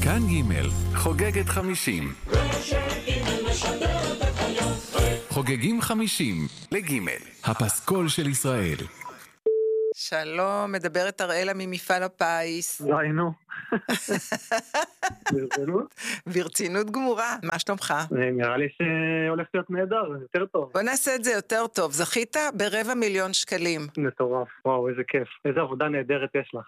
כאן ג' חוגגת 50. חוגגים 50 לג' הפסקול של ישראל. שלום, מדברת אראלה ממפעל הפיס. ראינו. ברצינות? ברצינות גמורה, מה שלומך? נראה לי שהולך להיות נהדר, יותר טוב. בוא נעשה את זה יותר טוב. זכית ב250,000 שקלים. מטורף, וואו, איזה כיף. איזה עבודה נהדרת יש לך.